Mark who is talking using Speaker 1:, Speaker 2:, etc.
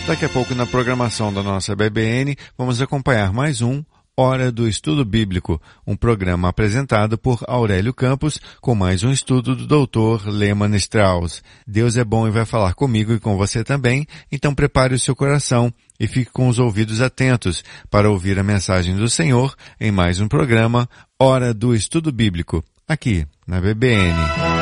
Speaker 1: Daqui a pouco, na programação da nossa BBN, vamos acompanhar mais um Hora do Estudo Bíblico, um programa apresentado por Aurélio Campos com mais um estudo do Dr. Lehmann Strauss. Deus é bom e vai falar comigo e com você também, então prepare o seu coração e fique com os ouvidos atentos para ouvir a mensagem do Senhor em mais um programa Hora do Estudo Bíblico, aqui na BBN.